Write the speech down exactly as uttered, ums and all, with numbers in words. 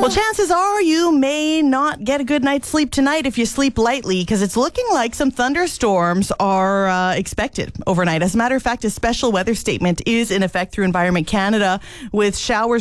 Well, chances are you may not get a good night's sleep tonight if you sleep lightly, because it's looking like some thunderstorms are uh, expected overnight. As a matter of fact, a special weather statement is in effect through Environment Canada with showers